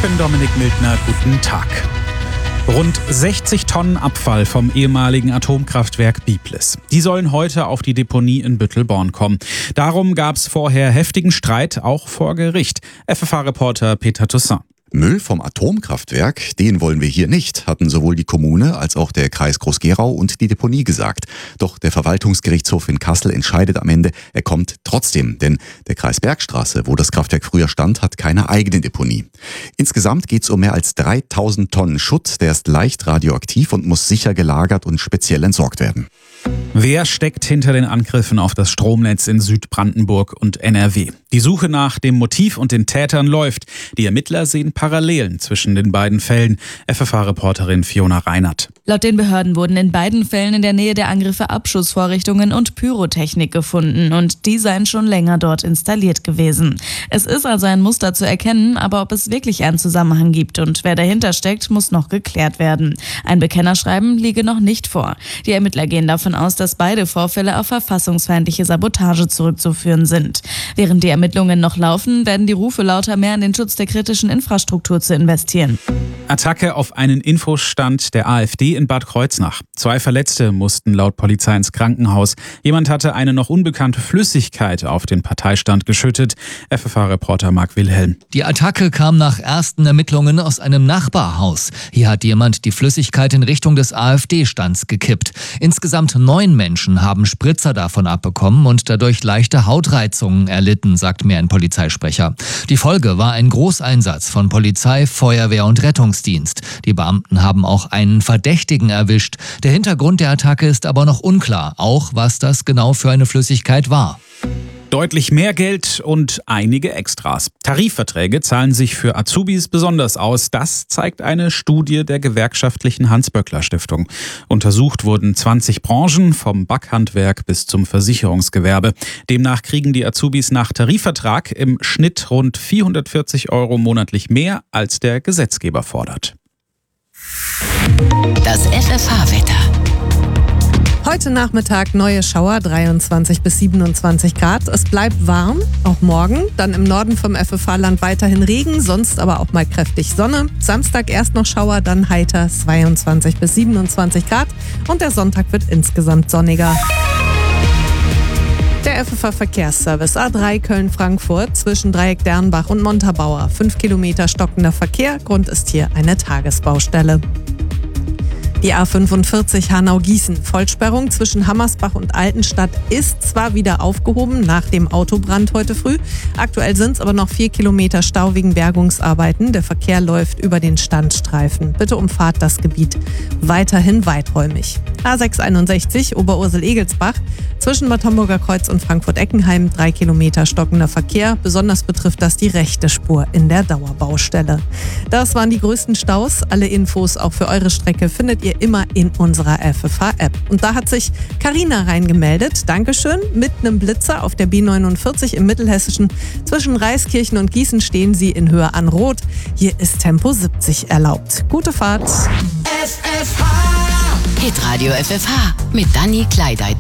bin Dominik Mildner, guten Tag. Rund 60 Tonnen Abfall vom ehemaligen Atomkraftwerk Biblis. Die sollen heute auf die Deponie in Büttelborn kommen. Darum gab es vorher heftigen Streit, auch vor Gericht. FFH-Reporter Peter Toussaint. Müll vom Atomkraftwerk, den wollen wir hier nicht, hatten sowohl die Kommune als auch der Kreis Groß-Gerau und die Deponie gesagt. Doch der Verwaltungsgerichtshof in Kassel entscheidet am Ende, er kommt trotzdem. Denn der Kreis Bergstraße, wo das Kraftwerk früher stand, hat keine eigene Deponie. Insgesamt geht es um mehr als 3000 Tonnen Schutt. Der ist leicht radioaktiv und muss sicher gelagert und speziell entsorgt werden. Wer steckt hinter den Angriffen auf das Stromnetz in Südbrandenburg und NRW? Die Suche nach dem Motiv und den Tätern läuft. Die Ermittler sehen Parallelen zwischen den beiden Fällen. FFH-Reporterin Fiona Reinert. Laut den Behörden wurden in beiden Fällen in der Nähe der Angriffe Abschussvorrichtungen und Pyrotechnik gefunden und die seien schon länger dort installiert gewesen. Es ist also ein Muster zu erkennen, aber ob es wirklich einen Zusammenhang gibt und wer dahinter steckt, muss noch geklärt werden. Ein Bekennerschreiben liege noch nicht vor. Die Ermittler gehen davon aus, dass beide Vorfälle auf verfassungsfeindliche Sabotage zurückzuführen sind. Während die Ermittlungen noch laufen, werden die Rufe lauter, mehr in den Schutz der kritischen Infrastruktur zu investieren. Attacke auf einen Infostand der AfD in Bad Kreuznach. 2 Verletzte mussten laut Polizei ins Krankenhaus. Jemand hatte eine noch unbekannte Flüssigkeit auf den Parteistand geschüttet. FFH-Reporter Marc Wilhelm. Die Attacke kam nach ersten Ermittlungen aus einem Nachbarhaus. Hier hat jemand die Flüssigkeit in Richtung des AfD-Stands gekippt. Insgesamt 9 Menschen haben Spritzer davon abbekommen und dadurch leichte Hautreizungen erlitten, sagt mir ein Polizeisprecher. Die Folge war ein Großeinsatz von Polizei, Feuerwehr und Rettungsdienst. Die Beamten haben auch einen Verdächtigen erwischt. Der Hintergrund der Attacke ist aber noch unklar, auch was das genau für eine Flüssigkeit war. Deutlich mehr Geld und einige Extras. Tarifverträge zahlen sich für Azubis besonders aus. Das zeigt eine Studie der gewerkschaftlichen Hans-Böckler-Stiftung. Untersucht wurden 20 Branchen, vom Backhandwerk bis zum Versicherungsgewerbe. Demnach kriegen die Azubis nach Tarifvertrag im Schnitt rund 440 € monatlich mehr, als der Gesetzgeber fordert. Das FFH-Wetter. Heute Nachmittag neue Schauer, 23 bis 27 Grad. Es bleibt warm, auch morgen. Dann im Norden vom FFH-Land weiterhin Regen, sonst aber auch mal kräftig Sonne. Samstag erst noch Schauer, dann heiter, 22 bis 27 Grad. Und der Sonntag wird insgesamt sonniger. Der FFH-Verkehrsservice A3 Köln-Frankfurt zwischen Dreieck Dernbach und Montabaur. 5 Kilometer stockender Verkehr. Grund ist hier eine Tagesbaustelle. Die A45 Hanau-Gießen. Vollsperrung zwischen Hammersbach und Altenstadt ist zwar wieder aufgehoben nach dem Autobrand heute früh. Aktuell sind es aber noch 4 Kilometer Stau wegen Bergungsarbeiten. Der Verkehr läuft über den Standstreifen. Bitte umfahrt das Gebiet weiterhin weiträumig. A661 Oberursel-Egelsbach. Zwischen Bad Homburger Kreuz und Frankfurt-Eckenheim 3 Kilometer stockender Verkehr. Besonders betrifft das die rechte Spur in der Dauerbaustelle. Das waren die größten Staus. Alle Infos auch für eure Strecke findet ihr immer in unserer FFH-App. Und da hat sich Carina reingemeldet. Dankeschön. Mit einem Blitzer auf der B49 im Mittelhessischen. Zwischen Reiskirchen und Gießen stehen sie in Höhe an Rot. Hier ist Tempo 70 erlaubt. Gute Fahrt. FFH. Hitradio FFH mit Dani Kleideit.